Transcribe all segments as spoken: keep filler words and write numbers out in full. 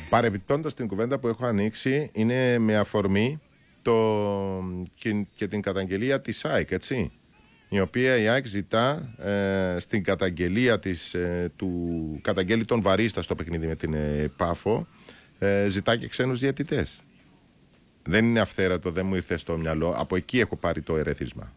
Παρεπιπτόντως την κουβέντα που έχω ανοίξει είναι με αφορμή το, και, και την καταγγελία της ΑΕΚ, έτσι, η οποία η ΑΕΚ ζητά ε, στην καταγγελία της, ε, του καταγγέλει τον Βαρίστα στο παιχνίδι με την ε, Πάφο, ε, ζητά και ξένους διαιτητές. Δεν είναι αυθαίρετο, δεν μου ήρθε στο μυαλό, από εκεί έχω πάρει το ερέθισμα.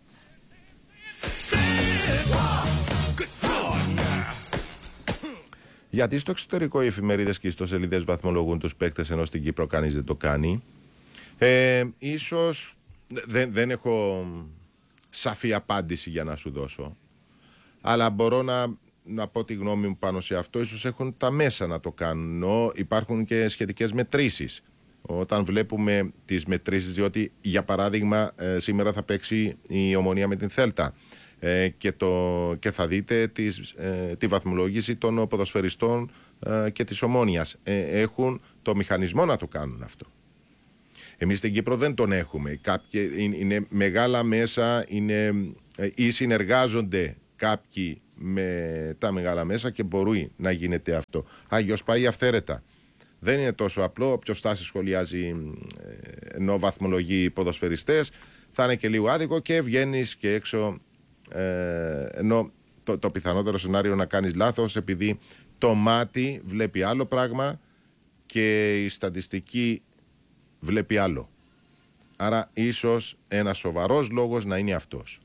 Γιατί στο εξωτερικό οι εφημερίδες και οι ιστοσελίδες βαθμολογούν τους παίκτες, ενώ στην Κύπρο κανείς δεν το κάνει. Ε, ίσως δεν, δεν έχω σαφή απάντηση για να σου δώσω, αλλά μπορώ να, να πω τη γνώμη μου πάνω σε αυτό. Ίσως έχουν τα μέσα να το κάνουν. Ενώ υπάρχουν και σχετικές μετρήσεις. Όταν βλέπουμε τις μετρήσεις, διότι για παράδειγμα ε, σήμερα θα παίξει η Ομονία με την Θέλτα, ε, και, το, και θα δείτε τις, ε, τη βαθμολόγηση των ποδοσφαιριστών ε, και της Ομόνιας. Ε, έχουν το μηχανισμό να το κάνουν αυτό. Εμείς στην Κύπρο δεν τον έχουμε. Κάποιοι, είναι, είναι μεγάλα μέσα, είναι, ε, ή συνεργάζονται κάποιοι με τα μεγάλα μέσα και μπορεί να γίνεται αυτό. Άγιος πάει αυθαίρετα. Δεν είναι τόσο απλό. Όποιος φτάσει σχολιάζει ε, ενώ βαθμολογεί ποδοσφαιριστές, θα είναι και λίγο άδικο και βγαίνεις και έξω, ε, ενώ το, το πιθανότερο σενάριο να κάνεις λάθος, επειδή το μάτι βλέπει άλλο πράγμα και η στατιστική βλέπει άλλο. Άρα ίσως ένας σοβαρός λόγος να είναι αυτός.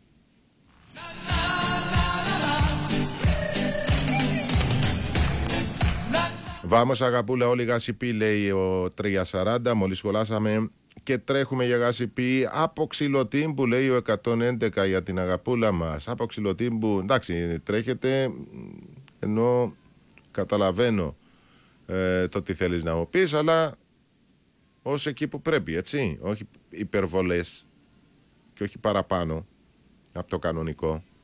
Βάμος αγαπούλα όλοι γασιπί, λέει ο τριακόσια σαράντα. Μόλις σχολάσαμε και τρέχουμε για γασιπί. Από Ξυλοτύμπου, λέει ο εκατόν έντεκα, για την αγαπούλα μας. Από Ξυλοτύμπου, εντάξει, τρέχετε, ενώ καταλαβαίνω ε, το τι θέλεις να μου πεις, αλλά ως εκεί που πρέπει, έτσι. Όχι υπερβολές και όχι παραπάνω από το κανονικό.